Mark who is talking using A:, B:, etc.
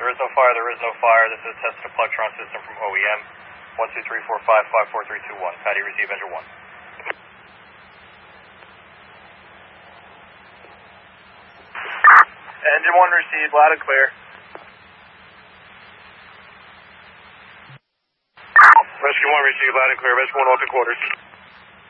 A: There is no fire, there is no fire. This is a test of Plectron system from OEM. 123455431. Patty, receive engine 1.
B: Engine 1 received, loud and clear.
C: Rescue 1 received, loud and clear. Rescue 1 off the quarters.